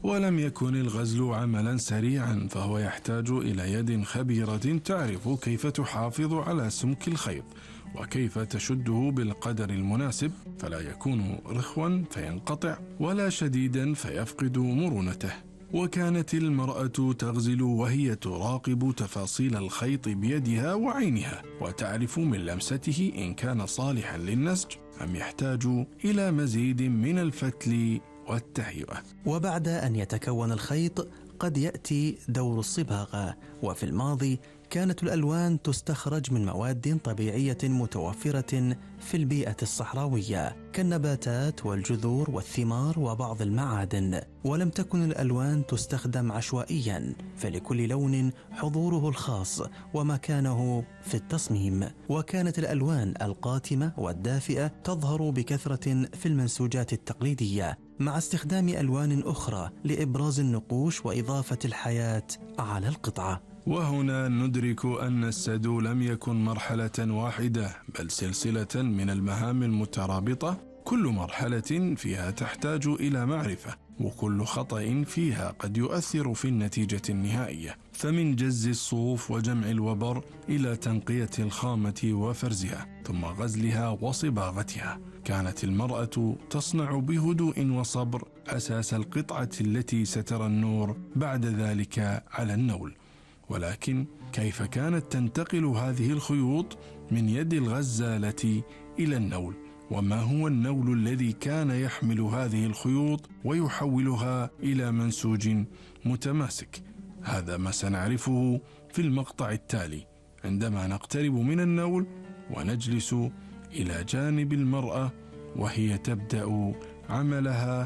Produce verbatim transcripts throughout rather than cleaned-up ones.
ولم يكن الغزل عملا سريعا، فهو يحتاج إلى يد خبيرة تعرف كيف تحافظ على سمك الخيط وكيف تشده بالقدر المناسب، فلا يكون رخوا فينقطع ولا شديدا فيفقد مرونته. وكانت المرأة تغزل وهي تراقب تفاصيل الخيط بيدها وعينها، وتعرف من لمسته إن كان صالحا للنسج أم يحتاج إلى مزيد من الفتل والتهيئة. وبعد أن يتكون الخيط قد يأتي دور الصباغة، وفي الماضي كانت الألوان تستخرج من مواد طبيعية متوفرة في البيئة الصحراوية كالنباتات والجذور والثمار وبعض المعادن، ولم تكن الألوان تستخدم عشوائيا، فلكل لون حضوره الخاص ومكانه في التصميم. وكانت الألوان القاتمة والدافئة تظهر بكثرة في المنسوجات التقليدية، مع استخدام ألوان أخرى لإبراز النقوش وإضافة الحياة على القطعة. وهنا ندرك أن السدو لم يكن مرحلة واحدة، بل سلسلة من المهام المترابطة، كل مرحلة فيها تحتاج إلى معرفة، وكل خطأ فيها قد يؤثر في النتيجة النهائية. فمن جز الصوف وجمع الوبر إلى تنقية الخامة وفرزها ثم غزلها وصباغتها، كانت المرأة تصنع بهدوء وصبر أساس القطعة التي سترى النور بعد ذلك على النول. ولكن كيف كانت تنتقل هذه الخيوط من يد الغزالة إلى النول؟ وما هو النول الذي كان يحمل هذه الخيوط ويحولها إلى منسوج متماسك؟ هذا ما سنعرفه في المقطع التالي، عندما نقترب من النول ونجلس إلى جانب المرأة وهي تبدأ عملها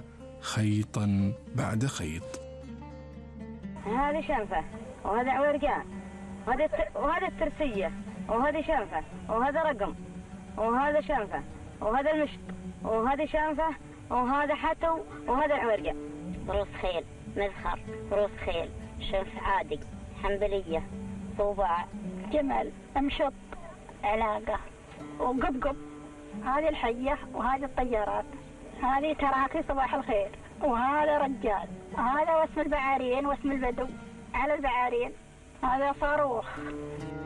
خيطا بعد خيط. هذه شنفة، وهذا عورقان، وهذا وهذا الترسية، وهذه شنفة، وهذا رقم، وهذا شنفة، وهذا المشط، وهذه شنفة، وهذا حتو، وهذا عورقان. روس خيل، مزخر، روس خيل، شنف عادي، حنبلية، صوباع، جمل، امشط، علاقة، وقبقب. هذه الحية، وهذه الطيارات، هذه تراكي صباح الخير، وهذا رجال، هذا واسم البعارين واسم البدو على البعارين، هذا صاروخ.